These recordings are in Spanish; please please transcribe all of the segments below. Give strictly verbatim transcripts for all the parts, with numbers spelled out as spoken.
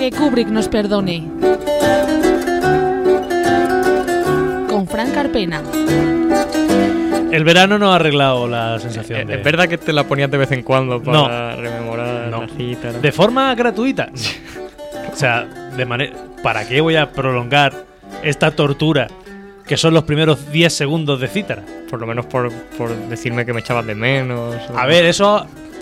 que Kubrick nos perdone. Con Fran Carpena. El verano no ha arreglado la sensación Eh, de... ¿Es verdad que te la ponías de vez en cuando para No. rememorar No. la cita? ¿no? ¿De forma gratuita? O sea, de manera... ¿Para qué voy a prolongar esta tortura que son los primeros diez segundos de cítara? Por lo menos por, por decirme que me echabas de menos. o- A ver, eso...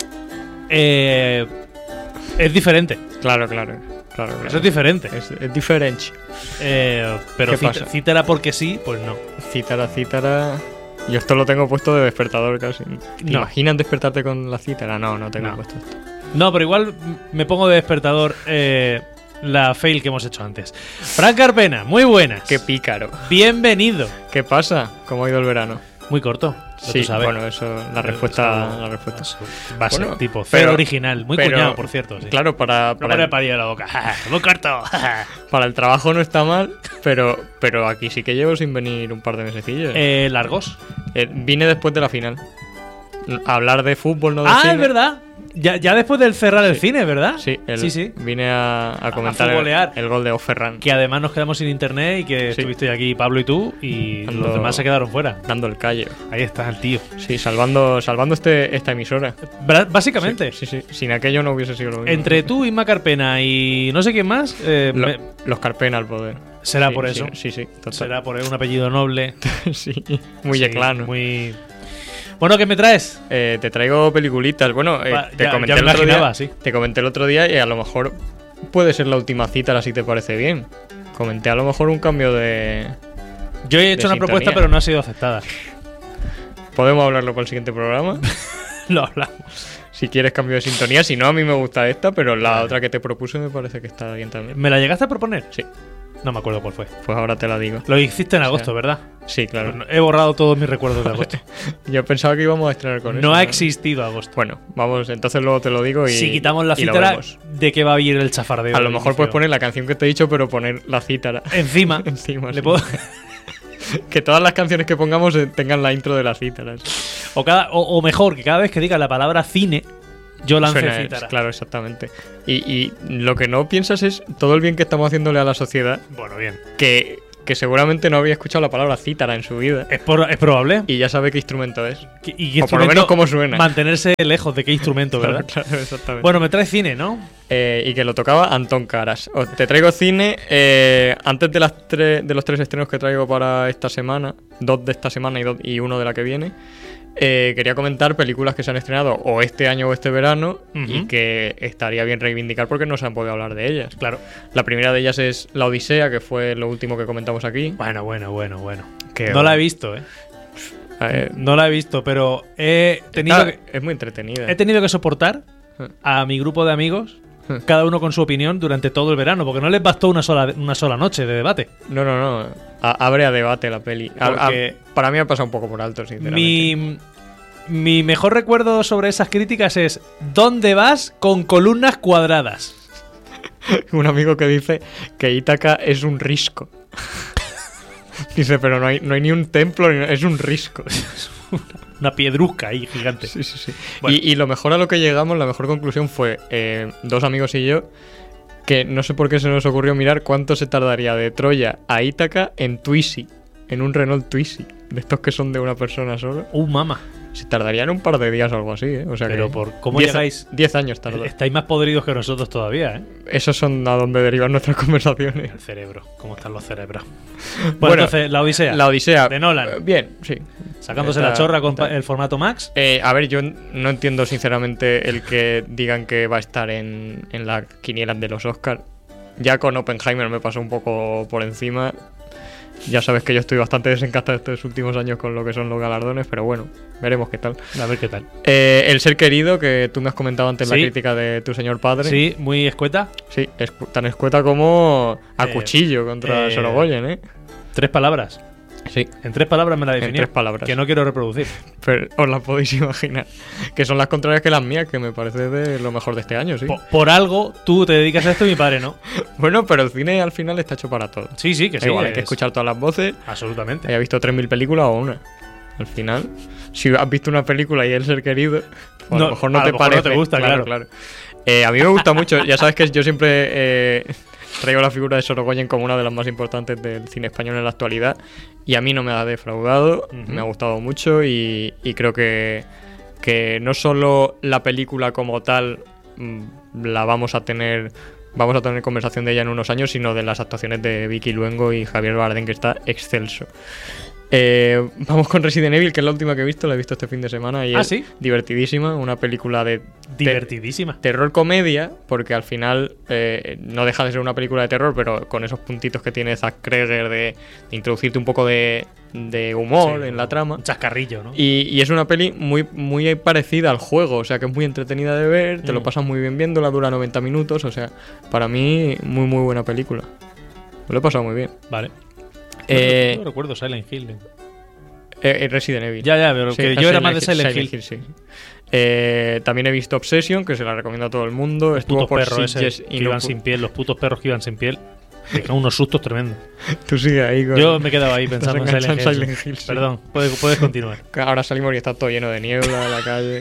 Eh, es diferente. Claro, claro. claro, claro. Eso es diferente. Es, es diferente. Eh, pero ¿Qué cita- pasa? cítara porque sí, pues no. Cítara, cítara. Yo esto lo tengo puesto de despertador casi. ¿Te No. imaginas despertarte con la cítara? No, no tengo No. puesto esto. No, pero igual me pongo de despertador eh, la fail que hemos hecho antes. Fran Carpena, muy buenas. Qué pícaro. Bienvenido. ¿Qué pasa? ¿Cómo ha ido el verano? Muy corto. pero Sí, tú sabes. bueno, eso, la respuesta, Eso- la respuesta. eso va a ser Bueno, tipo cero pero- original. Muy pero- cuñado, por cierto. Sí. Claro, para, No para, me el, paría de la boca. Muy corto. para el trabajo no está mal, pero, pero aquí sí que llevo sin venir un par de mesecillos. eh, largos. Eh, vine después de la final. A hablar de fútbol, no de Ah, cine. es verdad. Ya, ya después del cerrar el Sí. cine, ¿verdad? Sí, el- sí, sí. Vine a, a comentar el, futbolear. el gol de Oferran. Que además nos quedamos sin internet y que Sí. estuviste aquí Pablo y tú y Ando- los demás se quedaron fuera. Dando el callo. Ahí está el tío. Sí, salvando, salvando este, esta emisora. Bra- Básicamente, Sí, sí, sí. Sin aquello no hubiese sido lo mismo. entre tú, Inma Carpena y no sé quién más, eh, Lo- me- los Carpena al poder. será Sí, por sí, eso. Sí, sí, total. Será por un apellido noble. sí, muy Sí, yeclano. Muy... Bueno, ¿qué me traes? Eh, te traigo peliculitas. Bueno, eh, Va, te ya- comenté ya me el otro imaginaba, día. sí. Te comenté el otro día y a lo mejor puede ser la última cita, si te parece bien. Comenté a lo mejor un cambio de. Yo he hecho de una propuesta, sintonía. pero no ha sido aceptada. Podemos hablarlo para el siguiente programa. Lo hablamos. Si quieres cambio de sintonía, si no, a mí me gusta esta, pero la Vale. otra que te propuse me parece que está bien también. ¿Me la llegaste a proponer? Sí, No me acuerdo cuál fue. pues ahora te la digo. Lo hiciste en sea, agosto, ¿verdad? Sí, claro. Pues no- He borrado todos mis recuerdos de agosto. Yo pensaba que íbamos a estrenar con eso. No ha existido agosto. Bueno, vamos, entonces luego te lo digo y. Si quitamos la y lo cítara, vemos. ¿de qué va a ir el chafardeo? A lo del mejor inicio? puedes poner la canción que te he dicho, pero poner la cítara. Encima. Encima, le sí. puedo... Que todas las canciones que pongamos eh, tengan la intro de las cítaras. o, cada... o, o mejor, que cada vez que diga la palabra cine, yo lance Suena- cítara. Claro, exactamente. Y, y lo que no piensas es todo el bien que estamos haciéndole a la sociedad, Bueno, bien. que, que seguramente no había escuchado la palabra cítara en su vida. Es, por- es probable. Y ya sabe qué instrumento es. ¿Y, y qué O por lo instrumento- menos cómo suena. Mantenerse lejos de qué instrumento, ¿verdad? Claro, claro, exactamente. Bueno, me trae cine, ¿no? Eh, y que lo tocaba Antón Caras. Os- te traigo cine eh, antes de, las tre- de los tres estrenos que traigo para esta semana, dos de esta semana y, dos- y uno de la que viene. Eh, quería comentar películas que se han estrenado o este año o este verano Ujú. y que estaría bien reivindicar porque no se han podido hablar de ellas. Claro. La primera de ellas es La Odisea, que fue lo último que comentamos aquí. Bueno, bueno, bueno, bueno. Que, No la he visto, ¿eh? eh, No la he visto, pero he tenido, está- que, es muy entretenida. he tenido que soportar Eh. a mi grupo de amigos, Eh. cada uno con su opinión, durante todo el verano, porque no les bastó una sola, una sola noche de debate. No, no, no. A- abre a debate la peli. A- a- Porque- para mí ha pasado un poco por alto, sinceramente. Mi, mi mejor recuerdo sobre esas críticas es ¿dónde vas con columnas cuadradas? Un amigo que dice que Ítaca es un risco. Dice, pero no hay, no hay ni un templo, ni- es un risco. Una piedrusca ahí gigante. Sí, sí, sí. Bueno. Y, y lo mejor a lo que llegamos, la mejor conclusión fue eh, dos amigos y yo, que no sé por qué se nos ocurrió mirar cuánto se tardaría de Troya a Ítaca en Twizy, en un Renault Twizy, de estos que son de una persona solo. Uh, mama. Se tardarían un par de días o algo así, ¿eh? O sea Pero que por cómo diez- llegáis- diez años tardó. Estáis más podridos que nosotros todavía, ¿eh? Esos son a donde derivan nuestras conversaciones. El cerebro. ¿Cómo están los cerebros? Bueno, Bueno, entonces, la Odisea. La Odisea. De Nolan. eh, Bien, sí. Sacándose Está- la chorra con está- pa- el formato Max. Eh, a ver, yo n- no entiendo sinceramente el que digan que va a estar en, en la quiniela de los Oscars. Ya con Oppenheimer me pasó un poco por encima. Ya sabes que yo estoy bastante desencantado estos últimos años con lo que son los galardones, pero bueno, veremos qué tal. A ver qué tal. Eh, el ser querido, que tú me has comentado antes en Sí. la crítica de tu señor padre. Sí, muy escueta. Sí, es tan escueta como a Eh, cuchillo contra eh, Sorogoyen, ¿eh? Tres palabras. Sí, En tres palabras me la en definió. tres palabras. Que no quiero reproducir. Pero os las podéis imaginar. Que son las contrarias que las mías, que me parece de lo mejor de este año, sí. Po- Por, algo, tú te dedicas a esto y mi padre no. Bueno, pero el cine al final está hecho para todo. Sí, sí, que Da sí. igual, hay que es- escuchar todas las voces. Absolutamente. Haya visto tres mil películas o una. Al final, si has visto una película y el ser querido, pues a No, lo mejor no a te lo mejor no parece. te gusta, claro. Eh, a mí me gusta mucho. Ya sabes que yo siempre eh, traigo la figura de Sorogoyen como una de las más importantes del cine español en la actualidad. Y a mí no me ha defraudado. Uh-huh. Me ha gustado mucho y, y creo que, que no solo la película como tal mmm, la vamos a tener... Vamos a tener conversación de ella en unos años, sino de las actuaciones de Vicky Luengo y Javier Bardem, que está excelso. Eh, vamos con Resident Evil, que es la última que he visto, la he visto este fin de semana y ¿Ah, es sí? divertidísima, una película de divertidísima te- terror comedia, porque al final eh, no deja de ser una película de terror, pero con esos puntitos que tiene Zack Kreger de, de introducirte un poco de, de humor sí, en la trama. Un chascarrillo, ¿no? Y, y es una peli muy, muy parecida al juego, o sea que es muy entretenida de ver, te mm. lo pasas muy bien viéndola, dura noventa minutos, o sea, para mí muy muy buena película. Me lo he pasado muy bien. Vale. Eh, no, no recuerdo Silent Hill. Eh, Resident Evil. Ya, ya, pero Sí, que es yo era Silent más de Hill, Silent, Silent Hill. Hill, sí. Eh, también he visto Obsession, que se la recomiendo a todo el mundo. Los Estuvo putos por perros ese Sitges que y no iban pu- sin piel, los putos perros que iban sin piel. Me dejaron unos sustos tremendos. Tú sigue ahí con... Yo me quedaba ahí pensando en Estás Silent Hill. enganchado en Silent Hill, sí. Perdón, puedes, puedes continuar. Ahora salimos y está todo lleno de niebla en la calle.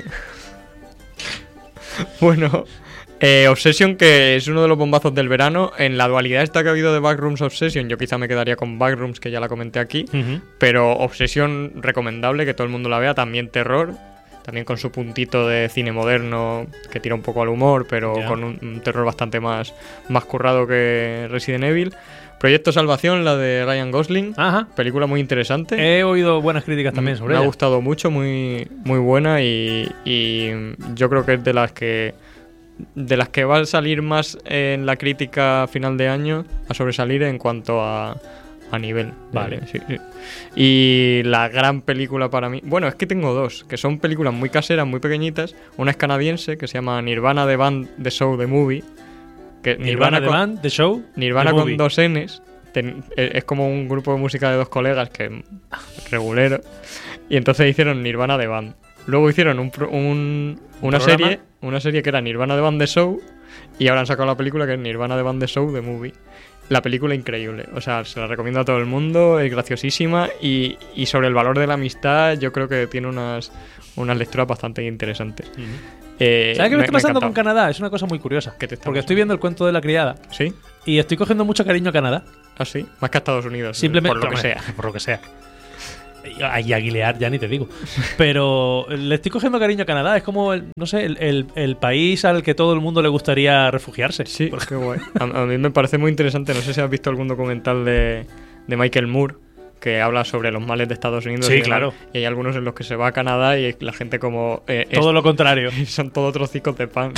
Bueno, eh, Obsession, que es uno de los bombazos del verano. En la dualidad esta que ha habido de Backrooms Obsession, yo quizá me quedaría con Backrooms, que ya la comenté aquí. Uh-huh. Pero Obsession, recomendable, que todo el mundo la vea. También terror, también con su puntito de cine moderno, que tira un poco al humor, pero Ya. con un, un terror bastante más, más currado que Resident Evil. Proyecto Salvación, la de Ryan Gosling. Ajá. Película muy interesante. He oído buenas críticas también sobre Me ha ella. gustado mucho, muy, muy buena y, y yo creo que es de las que de las que va a salir más en la crítica a final de año, a sobresalir en cuanto a, a nivel. Vale. Sí, sí. Y la gran película para mí, bueno, es que tengo dos, que son películas muy caseras, muy pequeñitas. Una es canadiense, que se llama Nirvana The Band, The Show, The Movie. Que Nirvana, The con- Band, The Show, Nirvana The con Movie. dos N's. Ten- eh, es como un grupo de música de dos colegas que regulero. Y entonces hicieron Nirvana The Band. Luego hicieron un, pro- un- una programa? serie, una serie que era Nirvana The Band The Show. Y ahora han sacado la película que es Nirvana The Band The Show The Movie. La película increíble, o sea, se la recomiendo a todo el mundo, es graciosísima y, y sobre el valor de la amistad yo creo que tiene unas, unas lecturas bastante interesantes. Ujú. Eh, ¿Sabes qué me, está me ha pasando con encantado. Canadá? Es una cosa muy curiosa. ¿Qué te está Porque pasando? estoy viendo el cuento de la criada ¿Sí? y estoy cogiendo mucho cariño a Canadá. ¿Ah, sí? Más que a Estados Unidos, Simplemente por lo que hombre, sea. Por lo que sea. Y a Gilead ya ni te digo. Pero le estoy cogiendo cariño a Canadá. Es como, el, no sé, el, el- el país al que todo el mundo le gustaría refugiarse. Sí, qué guay. A, a mí me parece muy interesante. No sé si has visto algún documental de, de Michael Moore que habla sobre los males de Estados Unidos. Sí, y demás. claro. Y hay algunos en los que se va a Canadá y la gente como... eh, Todo es- lo contrario. son todo trocicos de pan.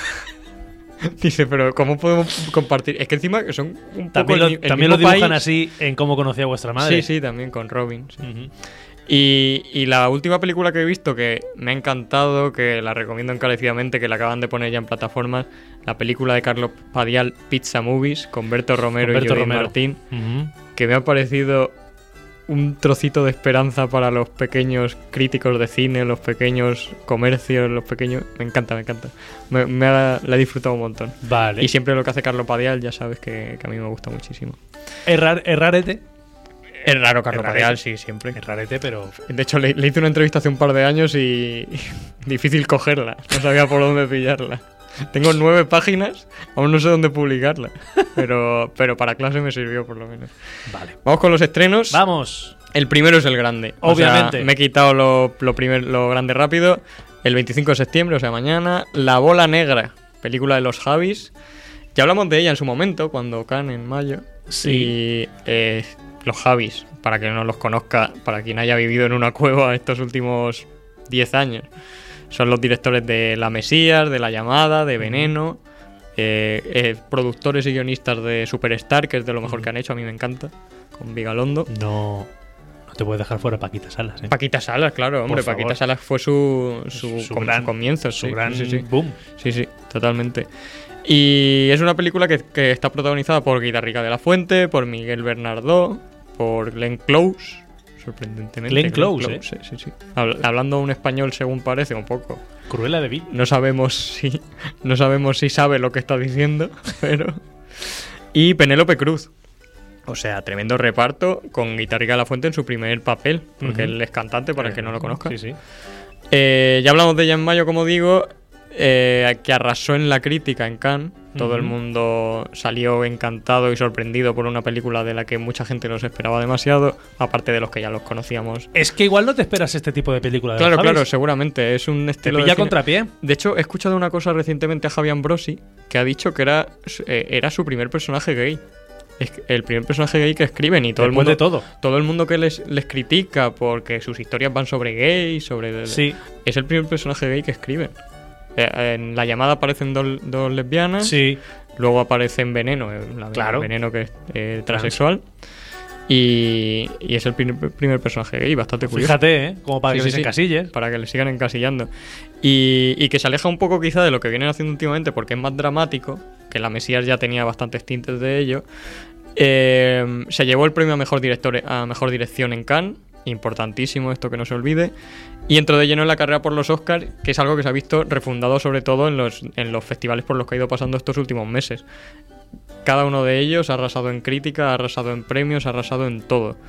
Dice, pero ¿cómo podemos compartir? Es que encima que son un poco También el lo, mi- el también lo mismo dibujan país. así en Cómo conocí a vuestra madre. Sí, sí, también con Robin. sí. Ujú. Y, y la última película que he visto que me ha encantado, que la recomiendo encarecidamente, que la acaban de poner ya en plataformas, la película de Carlos Padial, Pizza Movies, con Berto Romero Con Berto y Judith Romero. Martín, Ujú. que me ha parecido un trocito de esperanza para los pequeños críticos de cine, los pequeños comercios, los pequeños... Me encanta, me encanta. Me, me ha- la he disfrutado un montón. Vale. Y siempre lo que hace Carlos Padial, ya sabes que, que a mí me gusta muchísimo. Errar, errarete. Es raro Carlos Es rarete. Padial, sí, siempre. Errarete, pero. De hecho, le, le hice una entrevista hace un par de años y difícil cogerla. No sabía por dónde pillarla. Tengo nueve páginas, aún no sé dónde publicarla. Pero, pero para clase me sirvió por lo menos. Vale. Vamos con los estrenos. Vamos. El primero es el grande. O sea, Obviamente. me he quitado lo, lo, primer, lo grande rápido. El veinticinco de septiembre, o sea, mañana. La Bola Negra, película de los Javis. Ya hablamos de ella en su momento, cuando Cannes en mayo. Sí. Y eh, los Javis, para quien no los conozca, para quien haya vivido en una cueva estos últimos diez años, son los directores de La Mesías, de La Llamada, de Veneno, eh, eh, productores y guionistas de Superstar, que es de lo mejor que han hecho, a mí me encanta, con Vigalondo. No. No te puedes dejar fuera Paquita Salas, ¿eh? Paquita Salas, claro, hombre, favor. Paquita Salas fue su, su, Su com- gran- su comienzo, Su sí, gran sí, sí. boom. Sí, sí, totalmente. Y es una película que, que está protagonizada por Guitarrica de la Fuente, por Miguel Bernardó, por Glenn Close, sorprendentemente. Glenn Close, ¿eh? sí, sí, sí. Habl- hablando un español según parece, un poco. Cruella de Vil. No sabemos si no sabemos si sabe lo que está diciendo, pero... Y Penélope Cruz. O sea, tremendo reparto con Guitarrica de la Fuente en su primer papel, porque Ujú. él es cantante, para el que no lo conozca. Sí, sí. Eh, ya hablamos de ella en mayo, como digo. eh, que arrasó en la crítica en Cannes. Todo Uh-huh. el mundo salió encantado y sorprendido por una película de la que mucha gente no se esperaba demasiado, aparte de los que ya los conocíamos. Es que igual no te esperas este tipo de película. Claro, ¿sabes? claro, seguramente. Es un Te estilo de pilla cine- contrapié. De hecho, he escuchado una cosa recientemente a Javi Ambrosi, que ha dicho que era, eh, era su primer personaje gay. Es que el primer personaje gay que escriben y todo el Después mundo de todo. todo el mundo que les, les critica porque sus historias van sobre gays, sobre... Sí, Es el primer personaje gay que escriben. Eh, En La Llamada aparecen dos, dos lesbianas, sí. luego aparece en Veneno, eh, la Claro. Veneno que es eh, transexual, y, y es el primer, primer personaje gay, bastante curioso. Fíjate, ¿eh? Como para Sí, que sí, les sí. encasilles. Para que le sigan encasillando. Y, y que se aleja un poco quizá de lo que vienen haciendo últimamente porque es más dramático, que La Mesías ya tenía bastantes tintes de ello. Eh, se llevó el premio a mejor director a mejor dirección en Cannes, importantísimo esto que no se olvide, y entró de lleno en la carrera por los Oscars, que es algo que se ha visto refundado sobre todo en los, en los festivales por los que ha ido pasando estos últimos meses. Cada uno de ellos ha arrasado en crítica, ha arrasado en premios, ha arrasado en todo.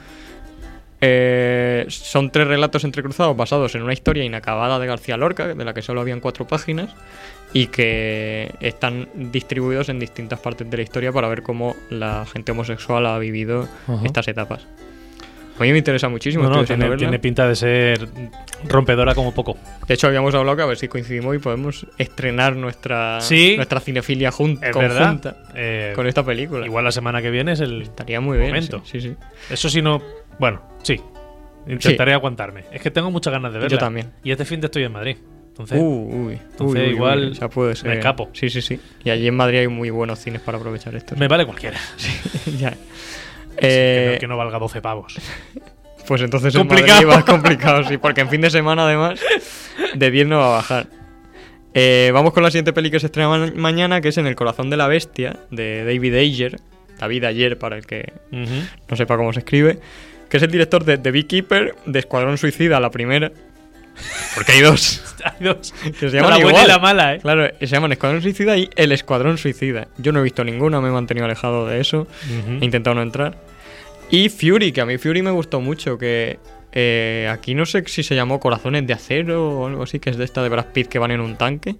Eh, son tres relatos entrecruzados basados en una historia inacabada de García Lorca, de la que solo habían cuatro páginas, y que están distribuidos en distintas partes de la historia para ver cómo la gente homosexual ha vivido Ajá. estas etapas. A mí me interesa muchísimo. No, no, estoy deseando tiene, verla. tiene pinta de ser rompedora como poco. De hecho, habíamos hablado que a ver si coincidimos y podemos estrenar nuestra, Sí. nuestra cinefilia jun- Es conjunta verdad. Eh, con esta película. Igual la semana que viene es el... Estaría muy bien. momento. Sí, sí, sí. Eso sí no... Bueno, sí. Intentaré aguantarme. Es que tengo muchas ganas de verla. Yo también. Y este fin de estoy en Madrid. Entonces, Uh, uy, entonces uy, uy, igual uy, o sea, puede ser. me escapo. Sí, sí, sí. Y allí en Madrid hay muy buenos cines para aprovechar esto. me vale cualquiera. Ya. que, Eh, no, que no valga doce pavos. Pues entonces Complicado. en Madrid va complicado, sí, porque en fin de semana además de diez no va a bajar. Eh, vamos con la siguiente peli que se estrena ma- mañana, que es En el corazón de la bestia, de David Ayer. David Ayer, para el que Ujú. no sepa cómo se escribe. Que es el director de The Beekeeper, de Escuadrón Suicida, la primera. Porque hay dos. Hay dos. Que se La llaman buena igual. y la mala, ¿eh? Claro, se llaman Escuadrón Suicida y El Escuadrón Suicida. Yo no he visto ninguna, me he mantenido alejado de eso. Ujú. He intentado no entrar. Y Fury, que a mí Fury me gustó mucho, que eh, aquí no sé si se llamó Corazones de Acero o algo así, que es de esta de Brad Pitt que van en un tanque.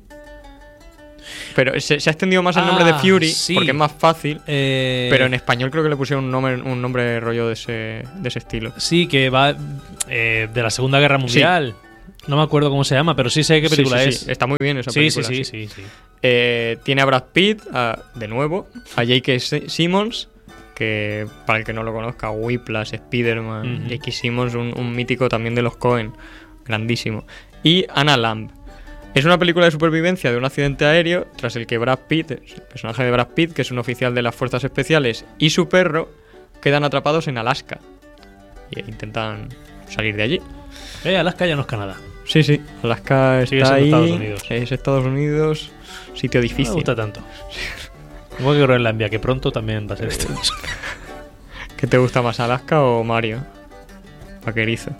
Pero se, se ha extendido más el nombre de Ah, Fury sí. porque es más fácil. Eh, Pero en español creo que le pusieron un nombre, un nombre rollo de ese, de ese estilo. Sí, que va eh, de la Segunda Guerra Mundial. No me acuerdo cómo se llama, pero sí sé qué Sí, película sí, es. sí, está muy bien esa Sí, sí, película. sí, sí, sí. Eh, tiene a Brad Pitt, a- de nuevo, a J K. Simmons, que para el que no lo conozca, Whiplash, Spider-Man, Ujú. J K. Simmons, un, un mítico también de los Coen, grandísimo. Y Anna Lamb. Es una película de supervivencia de un accidente aéreo tras el que Brad Pitt, el personaje de Brad Pitt, que es un oficial de las fuerzas especiales, y su perro quedan atrapados en Alaska e intentan salir de allí. Eh, Alaska ya no es Canadá. Sí, sí, Alaska Sigue está siendo ahí, Estados Unidos. es Estados Unidos, sitio No me difícil. gusta tanto. Igual que Groenlandia, que pronto también va a ser esto. ¿Qué te gusta más, Alaska o Mario? Vaquerizo.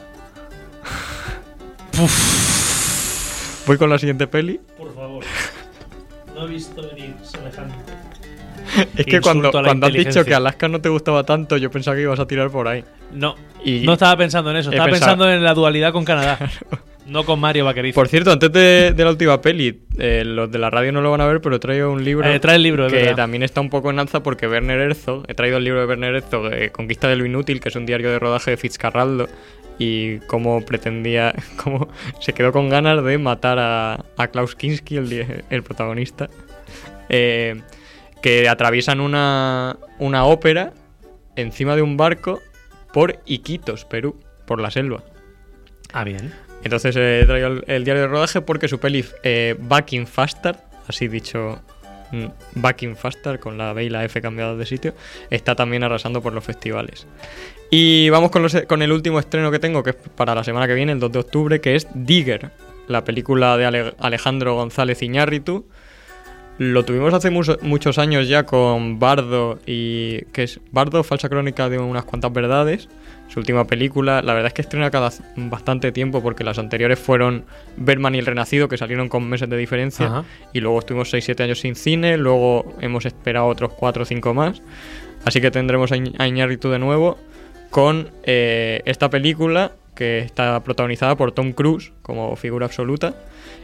Voy con la siguiente peli. Por favor. No he visto venir semejante. Es que cuando, Insulto a la cuando has dicho inteligencia. que Alaska no te gustaba tanto, yo pensaba que ibas a tirar por ahí. No, Y- no estaba pensando en eso. He Estaba pensado- pensando en la dualidad con Canadá. No con Mario Vaquerizo. Por cierto, antes de, de la última peli, eh, los de la radio no lo van a ver, pero he traído un libro Eh, trae el libro, es que verdad. también está un poco en alza porque Werner Herzog, he traído el libro de Werner Herzog, eh, Conquista de lo Inútil, que es un diario de rodaje de Fitzcarraldo, y cómo pretendía, cómo se quedó con ganas de matar a, a Klaus Kinski, el, di- el protagonista, eh, que atraviesan una, una ópera encima de un barco por Iquitos, Perú, por la selva. Ah, bien. Entonces eh, he traído el, el diario de rodaje porque su peli eh, Back in Faster, así dicho, mm, Back in Faster, con la B y la F cambiadas de sitio, está también arrasando por los festivales. Y vamos con, los, con el último estreno que tengo, que es para la semana que viene, el dos de octubre, que es Digger, la película de Ale- Alejandro González Iñárritu. Lo tuvimos hace mucho- muchos años ya con Bardo y... que es Bardo, falsa crónica de unas cuantas verdades. Su última película, la verdad es que estrena cada bastante tiempo porque las anteriores fueron Berman y El Renacido, que salieron con meses de diferencia. Ajá. Y luego estuvimos seis siete años sin cine, luego hemos esperado otros cuatro o cinco más. Así que tendremos a Iñ- a Iñárritu de nuevo con eh, esta película que está protagonizada por Tom Cruise como figura absoluta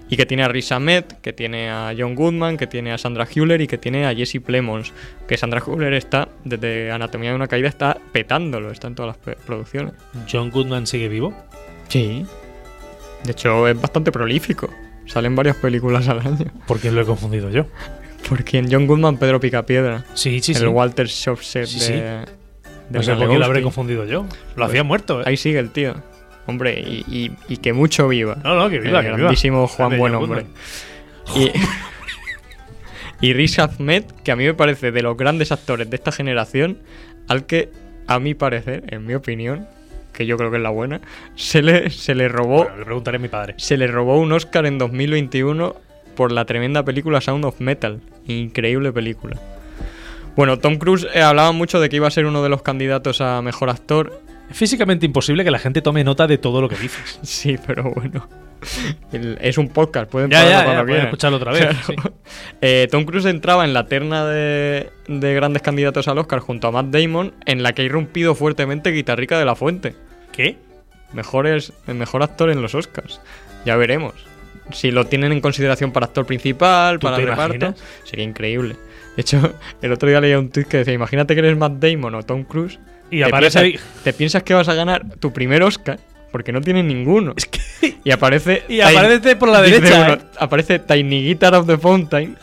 Y que tiene a Riz Ahmed, que tiene a John Goodman, que tiene a Sandra Hüller y que tiene a Jesse Plemons. Que Sandra Hüller está, desde Anatomía de una caída, está petándolo, está en todas las pe- producciones. ¿John Goodman sigue vivo? Sí. De hecho, es bastante prolífico. Salen varias películas al año. ¿Por quién lo he confundido yo? Porque en John Goodman, Pedro Picapiedra. Sí, sí, el sí. Walter Shopset Sí, de, sí. de No sé por qué lo habré confundido yo. Lo Pues, hacía muerto, ¿eh? Ahí sigue el tío. Hombre, y, y, y que mucho viva. No, no, que viva, el que viva. grandísimo Juan De Buen John Hombre. Goodman. Y, y Riz Ahmed, que a mí me parece de los grandes actores de esta generación, al que, a mi parecer, en mi opinión, que yo creo que es la buena, se le, se le robó Bueno, le preguntaré a mi padre. se le robó un Oscar en dos mil veintiuno por la tremenda película Sound of Metal. Increíble película. Bueno, Tom Cruise eh, hablaba mucho de que iba a ser uno de los candidatos a mejor actor. Es físicamente imposible que la gente tome nota de todo lo que dices. Sí, pero bueno. El- es un podcast, pueden Ya, parar ya, cuando ya, pueden quieran. escucharlo otra vez. Claro. Sí. Eh, Tom Cruise entraba en la terna de, de grandes candidatos al Oscar junto a Matt Damon, en la que ha irrumpido fuertemente Guitarrica de la Fuente. ¿Qué? Mejores, el mejor actor en los Oscars. Ya veremos. Si lo tienen en consideración para actor principal, ¿Tú para te reparto, imaginas? sería increíble. De hecho, el otro día leía un tweet que decía: imagínate que eres Matt Damon o Tom Cruise Y te aparece ahí. piensas, te piensas que vas a ganar tu primer Oscar porque no tienes ninguno. Es que. Y aparece Y aparece por la dice derecha. uno, ¿eh? aparece Tiny Guitar of the Fountain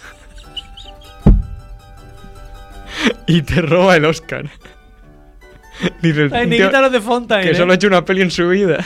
y te roba el Oscar. Dice el Ay, tío Nikita de Fontaine. que ¿eh? solo ha hecho una peli en su vida.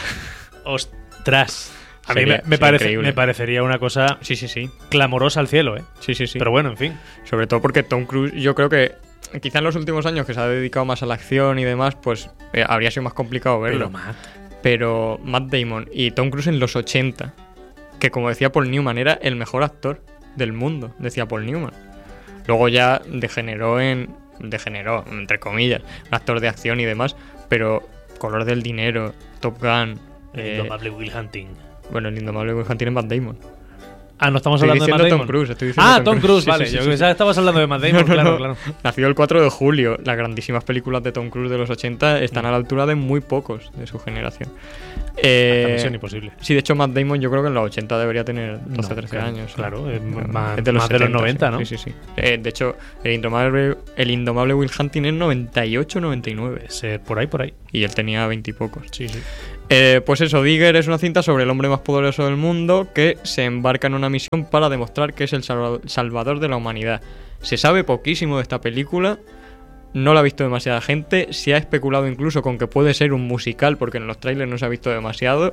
Ostras. A mí Sería- me, me sería parece, increíble. me parecería una cosa Sí, sí, sí. clamorosa al cielo, ¿eh? Sí, sí, sí. Pero bueno, en fin. Sobre todo porque Tom Cruise, yo creo que quizá en los últimos años que se ha dedicado más a la acción y demás, pues eh, habría sido más complicado verlo. Pero, Matt, Pero Matt Damon y Tom Cruise en los ochenta, que como decía Paul Newman, era el mejor actor del mundo, decía Paul Newman. Luego ya degeneró en... degeneró, entre comillas, un actor de acción y demás, pero Color del Dinero, Top Gun... el eh, indomable Will Hunting. bueno, el indomable Will Hunting es Matt Damon. Ah, no estamos Estoy hablando de Matt diciendo Damon. Tom Cruise, estoy diciendo Ah, Tom Cruise, Sí, vale. sí, sí, Yo sí, pensaba que estabas hablando de Matt Damon, No, no, claro, no. claro. Nació el cuatro de julio. Las grandísimas películas de Tom Cruise de los ochenta están a la altura de muy pocos de su generación. Eh, Hasta Misión Imposible. sí, de hecho, Matt Damon yo creo que en los ochenta debería tener doce, No, trece claro, años. claro, es No, más- es de los, más de los setenta, noventa, sí. ¿no? Sí, sí, sí. Eh, de hecho, el indomable, el indomable Will Hunting es noventa y ocho, noventa y nueve. Ese, por ahí, por ahí. Y él tenía veinte y pocos. Sí, sí. Eh, pues eso, Digger es una cinta sobre el hombre más poderoso del mundo que se embarca en una misión para demostrar que es el salva- salvador de la humanidad. Se sabe poquísimo de esta película, no la ha visto demasiada gente, se ha especulado incluso con que puede ser un musical porque en los trailers no se ha visto demasiado.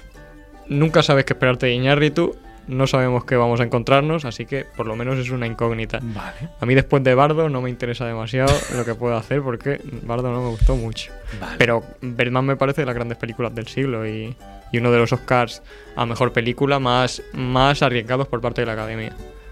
Nunca sabes qué esperarte de Iñárritu, no sabemos qué vamos a encontrarnos, así que por lo menos es una incógnita. Vale. A mí después de Bardo no me interesa demasiado lo que puedo hacer porque Bardo no me gustó mucho. Vale. Pero Birdman me parece de las grandes películas del siglo y, y uno de los Oscars a mejor película más, más arriesgados por parte de la Academia.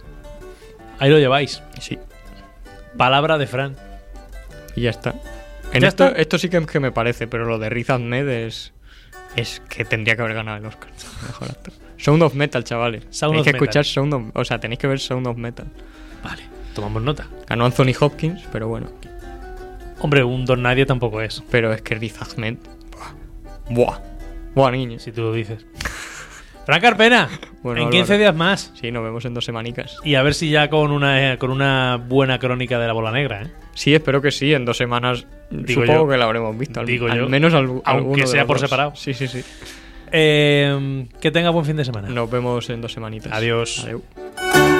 Ahí lo lleváis. Sí. Palabra de Fran. Y ya está. En Ya esto, está. esto sí que, que me parece, pero lo de Riz Ahmed es, es que tendría que haber ganado el Oscar. Mejor actor. Sound of Metal, chavales. Sound tenéis of que Metal. escuchar Sound of... O sea, tenéis que ver Sound of Metal. Vale. Tomamos nota. Ganó Anthony Hopkins, pero bueno. Hombre, un don nadie tampoco es. Pero es que Riz Ahmed... Buah. Buah. Buah, niño. Si tú lo dices. Fran Carpena. Bueno, en quince Álvaro. días más. Sí, nos vemos en dos semanicas. Y a ver si ya con una, con una buena crónica de la bola negra, ¿eh? Sí, espero que sí. En dos semanas Digo supongo yo. que la habremos visto. Al, Digo al yo. menos al, alguno de sea los por dos. separado. Sí, sí, sí. Eh, que tenga buen fin de semana. Nos vemos en dos semanitas. Adiós. Adeu.